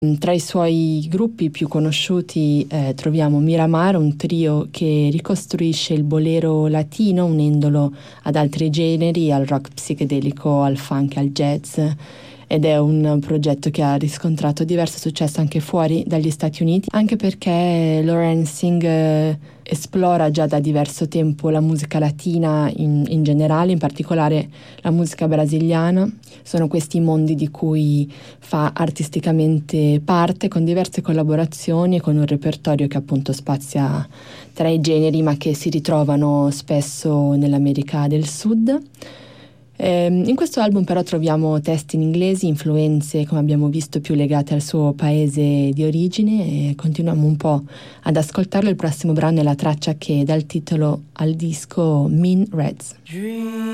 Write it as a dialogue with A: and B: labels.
A: Tra i suoi gruppi più conosciuti troviamo Miramar, un trio che ricostruisce il bolero latino unendolo ad altri generi, al rock psichedelico, al funk, al jazz, ed è un progetto che ha riscontrato diverso successo anche fuori dagli Stati Uniti, anche perché Lauren Singh esplora già da diverso tempo la musica latina in generale, in particolare la musica brasiliana. Sono questi mondi di cui fa artisticamente parte, con diverse collaborazioni e con un repertorio che appunto spazia tra i generi, ma che si ritrovano spesso nell'America del Sud. In questo album però troviamo testi in inglese, influenze come abbiamo visto più legate al suo paese di origine, e continuiamo un po' ad ascoltarlo. Il prossimo brano è la traccia che dà il titolo al disco, Mean Reds.